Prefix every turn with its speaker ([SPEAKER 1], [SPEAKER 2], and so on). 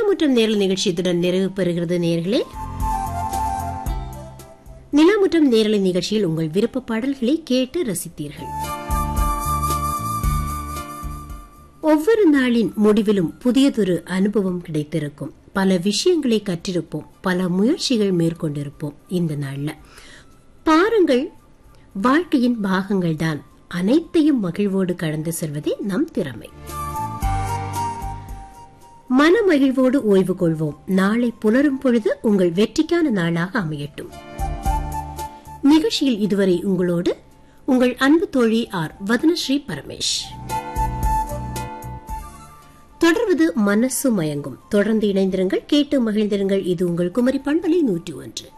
[SPEAKER 1] நிலாமுற்றம் நேரல் நிகழ்ச்சியுடன் நிறைவு பெறுகிறது நேயர்களே. நிலாமுற்றம் நேரலை நிகழ்ச்சியில் உங்கள் விருப்ப பாடல்களை கேட்டு ரசித்தீர்கள். ஒவ்வொரு நாளின் முடிவிலும் புதியதொரு அனுபவம் கிடைத்திருக்கும். பல விஷயங்களை கற்றிருப்போம், பல முயற்சிகள் மேற்கொண்டிருப்போம். இந்த நாள்ல பாருங்கள், வாழ்க்கையின் பாகங்கள் தான். அனைத்தையும் மகிழ்வோடு கடந்து செல்வதே நம் திறமை. மன மகிழ்வோடு ஓய்வு கொள்வோம். நாளை புலரும் பொழுது உங்கள் வெற்றிக்கான நாளாக அமையட்டும். நிகழ்ச்சியில் இதுவரை உங்களோடு உங்கள் அன்பு தோழி ஆர் வதனஸ்ரீ பரமேஷ். தொடர்வது மனசு மயங்கும். தொடர்ந்து இணைந்திருங்கள், கேட்டு மகிழ்ந்திருங்கள். இது உங்கள் குமரி பண்பலை 101.